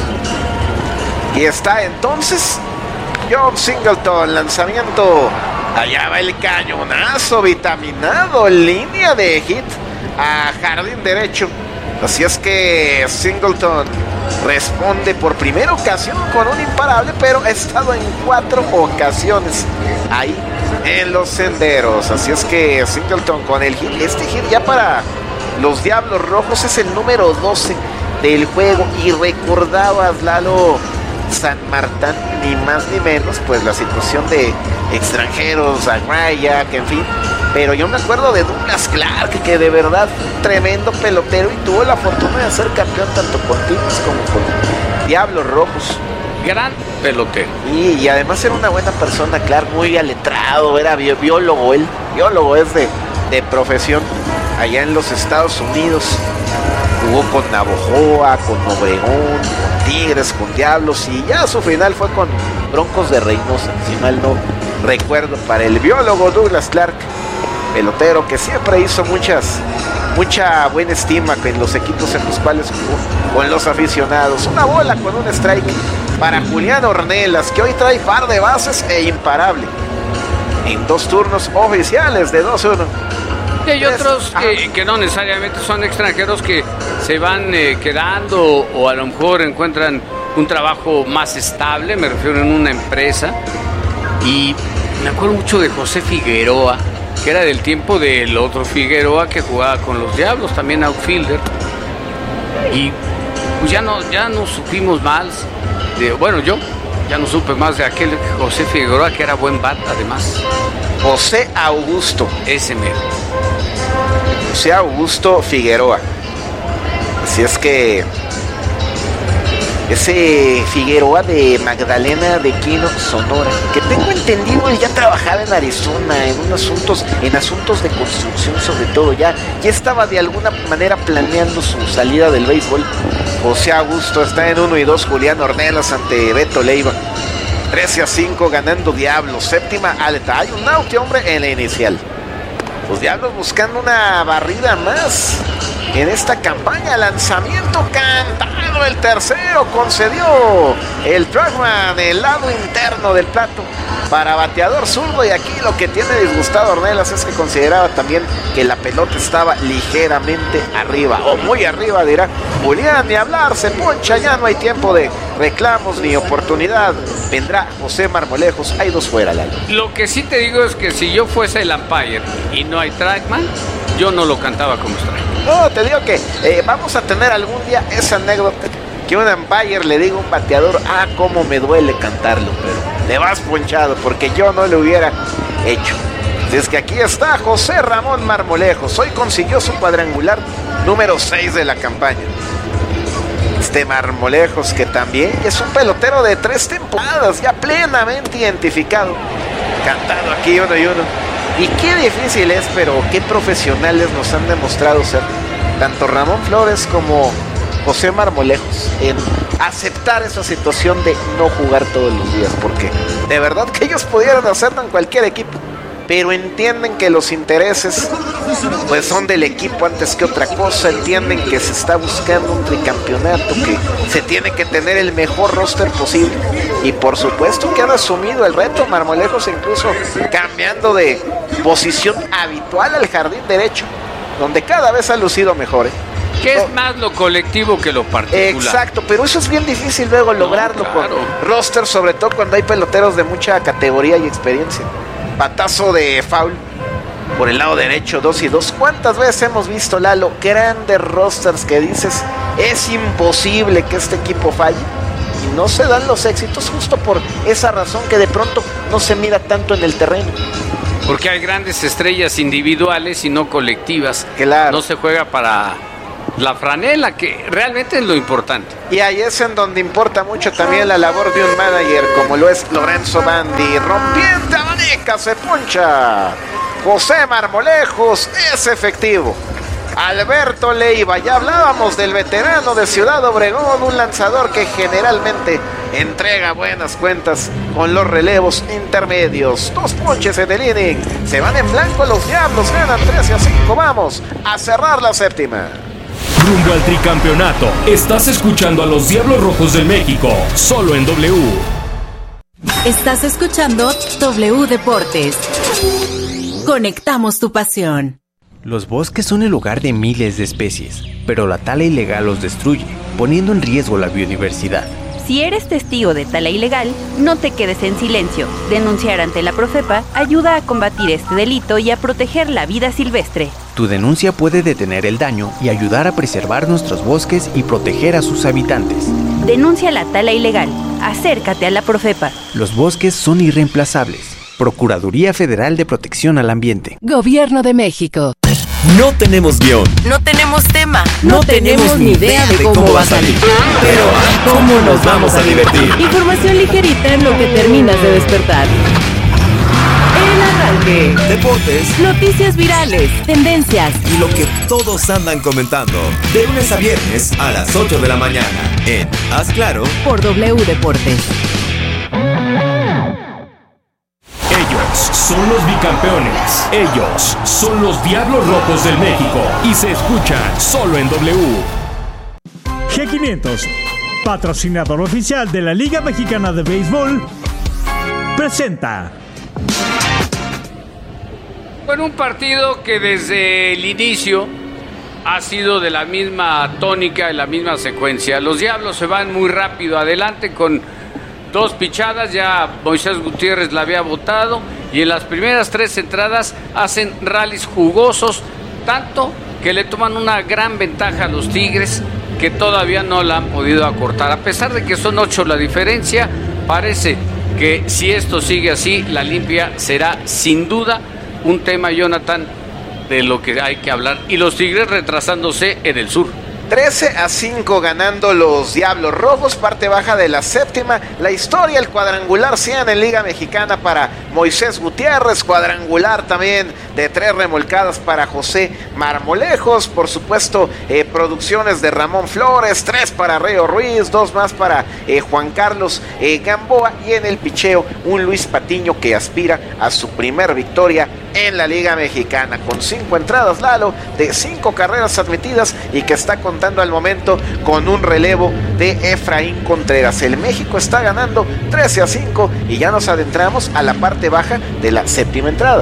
Y está entonces John Singleton, lanzamiento. Allá va el cañonazo vitaminado, línea de hit a jardín derecho. Así es que Singleton responde por primera ocasión con un imparable, pero ha estado en cuatro ocasiones ahí en los senderos. Así es que Singleton con el hit, este hit ya para los Diablos Rojos es el número doce del juego. Y recordabas, Lalo, San Martín, ni más ni menos, pues la situación de extranjeros, Agraya, que en fin. Pero yo me acuerdo de Douglas Clark, que de verdad tremendo pelotero y tuvo la fortuna de ser campeón tanto con Tigres como con Diablos Rojos. Gran pelotero. Y, y además era una buena persona, Clark, muy aletrado, era bi biólogo, él, biólogo es de, de profesión, allá en los Estados Unidos. Jugó con Navojoa, con Obregón, con Tigres, con Diablos, y ya su final fue con Broncos de Reynosa, si mal no recuerdo, para el biólogo Douglas Clark, pelotero que siempre hizo muchas, mucha buena estima en los equipos en los cuales jugó con los aficionados. Una bola con un strike para Julián Ornelas, que hoy trae par de bases e imparable en dos turnos oficiales de dos uno. Y hay otros que, que no necesariamente son extranjeros, que se van eh, quedando o a lo mejor encuentran un trabajo más estable, me refiero en una empresa. Y me acuerdo mucho de José Figueroa, que era del tiempo del otro Figueroa que jugaba con los Diablos, también outfielder. Y pues ya no, ya no supimos más de, bueno, yo ya no supe más de aquel José Figueroa, que era buen bat además. José Augusto, ese mero. José Augusto Figueroa. Así es que ese Figueroa de Magdalena de Quino, Sonora, que tengo entendido él ya trabajaba en Arizona en unos asuntos, en asuntos de construcción sobre todo, ya, ya estaba de alguna manera planeando su salida del béisbol. José Augusto está en uno y dos, Julián Ornelas ante Beto Leiva. trece a cinco ganando Diablos, séptima alta. Hay un out, hombre, en la inicial. Los Diablos buscando una barrida más en esta campaña. Lanzamiento cantado, el tercero, concedió el trackman del lado interno del plato para bateador zurdo. Y aquí lo que tiene disgustado Ornelas es que consideraba también que la pelota estaba ligeramente arriba, o muy arriba, dirá Julián. Ni hablar, se poncha, ya no hay tiempo de reclamos ni oportunidad. Vendrá José Marmolejos, hay dos fuera, Lalo. Lo que sí te digo es que si yo fuese el umpire y no hay trackman, yo no lo cantaba como strike. No, te digo que eh, vamos a tener algún día esa anécdota, que un umpire le diga a un bateador, ah, cómo me duele cantarlo, pero le vas ponchado, porque yo no lo hubiera hecho. Es que aquí está José Ramón Marmolejos, hoy consiguió su cuadrangular número seis de la campaña. Este Marmolejos, que también es un pelotero de tres temporadas, ya plenamente identificado, cantando aquí uno y uno. Y qué difícil es, pero qué profesionales nos han demostrado ser tanto Ramón Flores como José Marmolejos en aceptar esa situación de no jugar todos los días, porque de verdad que ellos pudieran hacerlo en cualquier equipo, pero entienden que los intereses pues son del equipo antes que otra cosa. Entienden que se está buscando un tricampeonato, que se tiene que tener el mejor roster posible, y por supuesto que han asumido el reto. Marmolejos incluso cambiando de posición habitual al jardín derecho, donde cada vez ha lucido mejor, ¿eh? Que es más lo colectivo que lo particular. Exacto, pero eso es bien difícil luego lograrlo no, claro. con roster, sobre todo cuando hay peloteros de mucha categoría y experiencia. Patazo de foul por el lado derecho, dos y dos. ¿Cuántas veces hemos visto, Lalo, grandes rosters que dices, es imposible que este equipo falle? Y no se dan los éxitos justo por esa razón que de pronto no se mira tanto en el terreno. Porque hay grandes estrellas individuales y no colectivas. Claro. No se juega para la franela, que realmente es lo importante. Y ahí es en donde importa mucho también la labor de un manager, como lo es Lorenzo Bandi. Rompiente abanica, se puncha. José Marmolejos es efectivo. Alberto Leiva, ya hablábamos del veterano de Ciudad Obregón, un lanzador que generalmente entrega buenas cuentas con los relevos intermedios. Dos ponches en el inning, se van en blanco los Diablos, ganan trece a cinco, vamos a cerrar la séptima. Rumbo al tricampeonato, estás escuchando a los Diablos Rojos del México, solo en W. Estás escuchando W Deportes. Conectamos tu pasión. Los bosques son el hogar de miles de especies, pero la tala ilegal los destruye, poniendo en riesgo la biodiversidad. Si eres testigo de tala ilegal, no te quedes en silencio. Denunciar ante la Profepa ayuda a combatir este delito y a proteger la vida silvestre. Tu denuncia puede detener el daño y ayudar a preservar nuestros bosques y proteger a sus habitantes. Denuncia la tala ilegal. Acércate a la Profepa. Los bosques son irreemplazables. Procuraduría Federal de Protección al Ambiente. Gobierno de México. No tenemos guión. No tenemos tema. No, no tenemos, tenemos ni idea de cómo, cómo va a salir. Pero ¿cómo nos vamos a divertir? Información ligerita en lo que terminas de despertar. El arranque. Deportes. Noticias virales. Tendencias. Y lo que todos andan comentando. De lunes a viernes a las ocho de la mañana. En Haz Claro. Por W Deportes. Ellos son los bicampeones. Ellos son los Diablos Rojos del México. Y se escuchan solo en W. G quinientos, patrocinador oficial de la Liga Mexicana de Béisbol, presenta. Bueno, un partido que desde el inicio ha sido de la misma tónica, de la misma secuencia. Los Diablos se van muy rápido adelante con dos pichadas, ya Moisés Gutiérrez la había botado y en las primeras tres entradas hacen rallies jugosos, tanto que le toman una gran ventaja a los Tigres que todavía no la han podido acortar. A pesar de que son ocho la diferencia, parece que si esto sigue así, la limpia será sin duda un tema, Jonathan, de lo que hay que hablar. Y los Tigres retrasándose en el sur. trece a cinco ganando los Diablos Rojos, parte baja de la séptima. La historia, el cuadrangular cien en Liga Mexicana para Moisés Gutiérrez, cuadrangular también de tres remolcadas para José Marmolejos, por supuesto eh, producciones de Ramón Flores, tres para Reo Ruiz, dos más para eh, Juan Carlos eh, Gamboa, y en el picheo un Luis Patiño que aspira a su primer victoria en la Liga Mexicana, con cinco entradas, Lalo, de cinco carreras admitidas y que está contando al momento con un relevo de Efraín Contreras. El México está ganando trece a cinco y ya nos adentramos a la parte baja de la séptima entrada.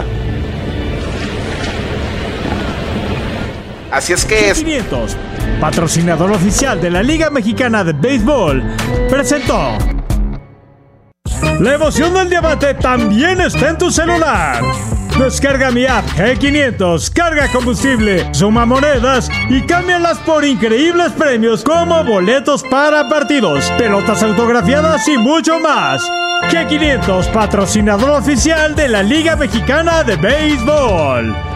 Así es que es... G quinientos, patrocinador oficial de la Liga Mexicana de Béisbol, presentó. La emoción del diamante también está en tu celular. Descarga mi app G quinientos, carga combustible, suma monedas y cámbialas por increíbles premios como boletos para partidos, pelotas autografiadas y mucho más. G quinientos, patrocinador oficial de la Liga Mexicana de Béisbol.